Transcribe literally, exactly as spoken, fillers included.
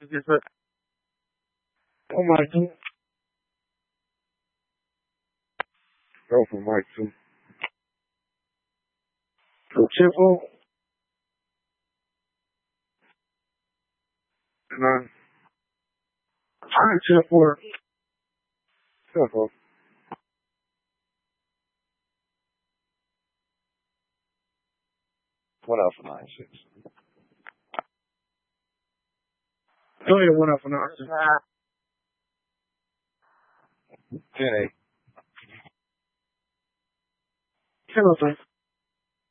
Just a, oh my God. Go for Mike too. So Chippo, and I, I Chippo, Chippo. What else for nine six? Go ahead, one up for now. Ten eight. Hello, sir.